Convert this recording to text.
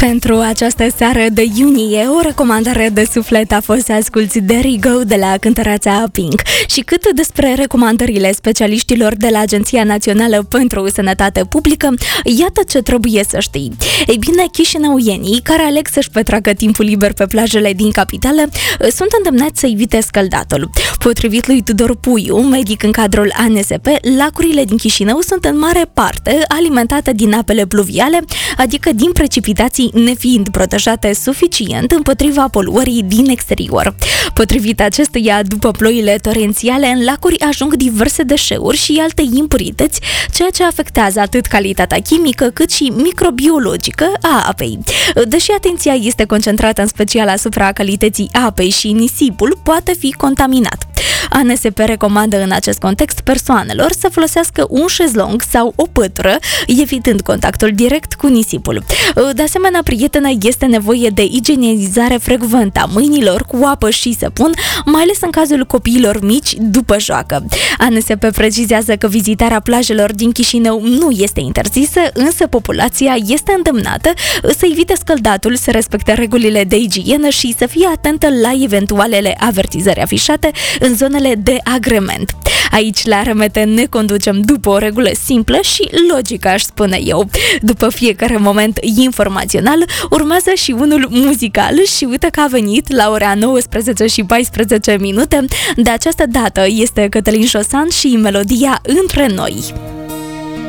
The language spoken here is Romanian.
Pentru această seară de iunie, o recomandare de suflet a fost să asculți There You Go de la cântăreața Pink. Și cât despre recomandările specialiștilor de la Agenția Națională pentru Sănătate Publică, iată ce trebuie să știi. Ei bine, chișinăuienii care aleg să-și petreacă timpul liber pe plajele din capitală sunt îndemnați să evite scăldatul. Potrivit lui Tudor Puiu, medic în cadrul ANSP, lacurile din Chișinău sunt în mare parte alimentate din apele pluviale, adică din precipitații nefiind protejate suficient împotriva poluării din exterior. Potrivit acestuia, după ploile torențiale, în lacuri ajung diverse deșeuri și alte impurități, ceea ce afectează atât calitatea chimică cât și microbiologică a apei. Deși atenția este concentrată în special asupra calității apei și nisipul poate fi contaminat. ANSP recomandă în acest context persoanelor să folosească un șezlong sau o pătură, evitând contactul direct cu nisipul. De asemenea, prietene, este nevoie de igienizare frecventă a mâinilor cu apă și săpun, mai ales în cazul copiilor mici după joacă. ANSP precizează că vizitarea plajelor din Chișinău nu este interzisă, însă populația este îndemnată să evite scăldatul, să respecte regulile de igienă și să fie atentă la eventualele avertizări afișate în zonele de agrement. Aici, la RMT, ne conducem după o regulă simplă și logică, aș spune eu. După fiecare moment informațional, urmează și unul muzical și uite că a venit la ora 19 și 14 minute. De această dată este Cătălin Șosan și melodia Între Noi.